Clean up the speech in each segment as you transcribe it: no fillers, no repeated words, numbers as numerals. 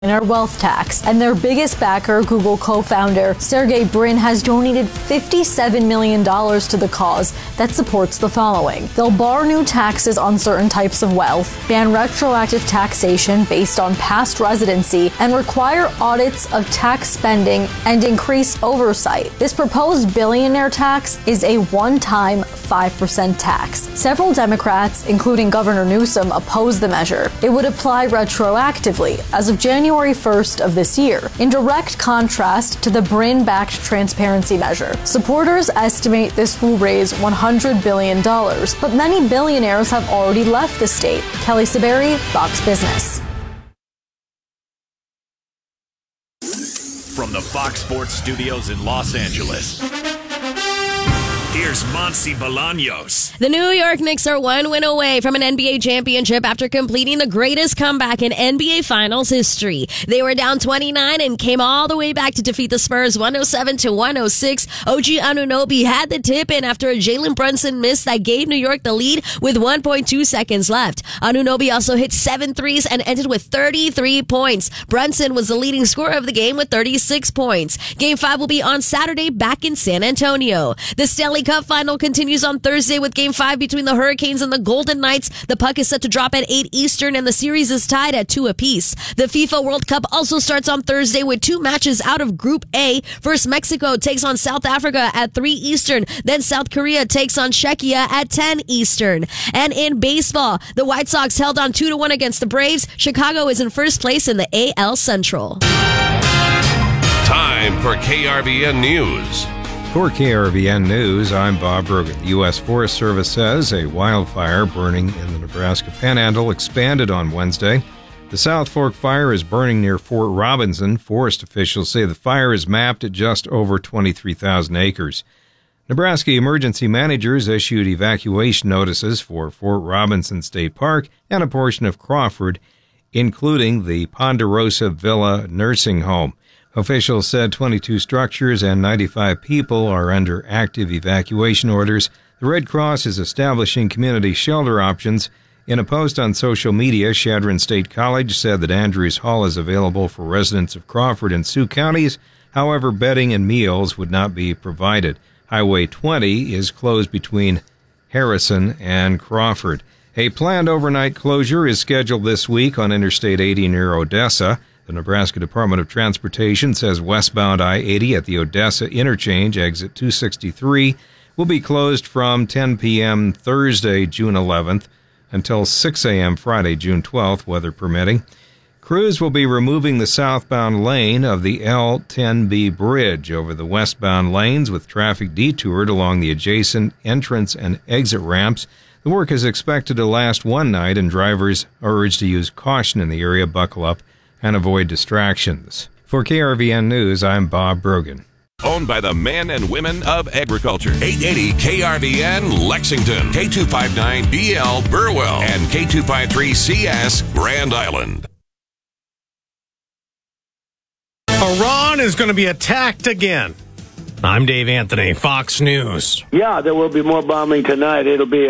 our wealth tax, and their biggest backer, Google co-founder Sergey Brin, has donated $57 million to the cause that supports the following. They'll bar new taxes on certain types of wealth, ban retroactive taxation based on past residency, and require audits of tax spending and increased oversight. This proposed billionaire tax is a one-time 5% tax. Several Democrats, including Governor Newsom, oppose the measure. It would apply retroactively as of January 1st of this year, in direct contrast to the Brin-backed transparency measure. Supporters estimate this will raise $100 billion, but many billionaires have already left the state. Kelly Saberi, Fox Business. From the Fox Sports Studios in Los Angeles, here's Monsi Bolaños. The New York Knicks are one win away from an NBA championship after completing the greatest comeback in NBA Finals history. They were down 29 and came all the way back to defeat the Spurs 107-106. OG Anunoby had the tip in after a Jalen Brunson miss that gave New York the lead with 1.2 seconds left. Anunoby also hit 7 threes and ended with 33 points. Brunson was the leading scorer of the game with 36 points. Game 5 will be on Saturday back in San Antonio. The Stanley Cup final continues on Thursday with Game 5 between the Hurricanes and the Golden Knights. The puck is set to drop at 8 Eastern and the series is tied at 2 apiece. The FIFA World Cup also starts on Thursday with 2 matches out of Group A. First, Mexico takes on South Africa at 3 Eastern. Then South Korea takes on Czechia at 10 Eastern. And in baseball, the White Sox held on 2-1 against the Braves. Chicago is in first place in the AL Central. Time for KRVN News. For KRVN News, I'm Bob Brogan. The U.S. Forest Service says a wildfire burning in the Nebraska Panhandle expanded on Wednesday. The South Fork fire is burning near Fort Robinson. Forest officials say the fire is mapped at just over 23,000 acres. Nebraska emergency managers issued evacuation notices for Fort Robinson State Park and a portion of Crawford, including the Ponderosa Villa nursing home. Officials said 22 structures and 95 people are under active evacuation orders. The Red Cross is establishing community shelter options. In a post on social media, Chadron State College said that Andrews Hall is available for residents of Crawford and Sioux counties. However, bedding and meals would not be provided. Highway 20 is closed between Harrison and Crawford. A planned overnight closure is scheduled this week on Interstate 80 near Odessa. The Nebraska Department of Transportation says westbound I-80 at the Odessa interchange, exit 263, will be closed from 10 p.m. Thursday, June 11th, until 6 a.m. Friday, June 12th, weather permitting. Crews will be removing the southbound lane of the L10B bridge over the westbound lanes with traffic detoured along the adjacent entrance and exit ramps. The work is expected to last one night, and drivers are urged to use caution in the area, buckle up, and avoid distractions. For KRVN News, I'm Bob Brogan. Owned by the men and women of agriculture. 880 KRVN Lexington, K259BL Burwell, and K253CS Grand Island. Iran is going to be attacked again. I'm Dave Anthony, Fox News. Yeah, there will be more bombing tonight. It'll be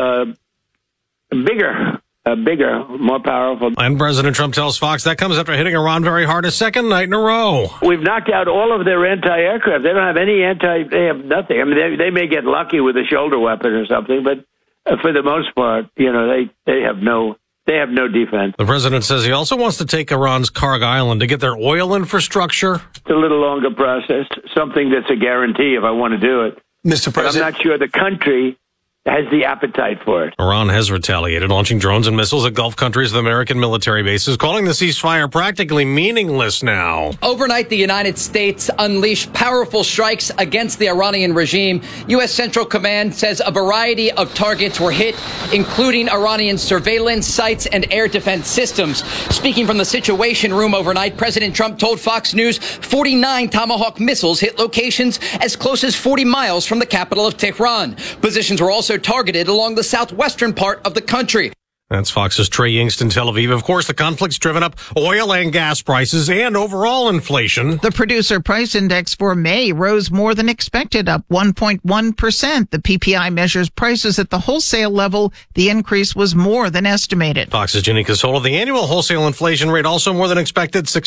bigger, more powerful. And President Trump tells Fox that comes after hitting Iran very hard a second night in a row. We've knocked out all of their anti-aircraft. They don't have any they have nothing. I mean, they may get lucky with a shoulder weapon or something, but for the most part, they have no defense. The president says he also wants to take Iran's Karg Island to get their oil infrastructure. It's a little longer process, something that's a guarantee if I want to do it. Mr. President, but I'm not sure the country has the appetite for it. Iran has retaliated, launching drones and missiles at Gulf countries with American military bases, calling the ceasefire practically meaningless now. Overnight, the United States unleashed powerful strikes against the Iranian regime. U.S. Central Command says a variety of targets were hit, including Iranian surveillance sites and air defense systems. Speaking from the Situation Room overnight, President Trump told Fox News 49 Tomahawk missiles hit locations as close as 40 miles from the capital of Tehran. Positions were also targeted along the southwestern part of the country. That's Fox's Trey Yingst in Tel Aviv. Of course, the conflict's driven up oil and gas prices and overall inflation. The Producer Price Index for May rose more than expected, up 1.1%. The PPI measures prices at the wholesale level. The increase was more than estimated. Fox's Ginny Casolo. The annual wholesale inflation rate also more than expected,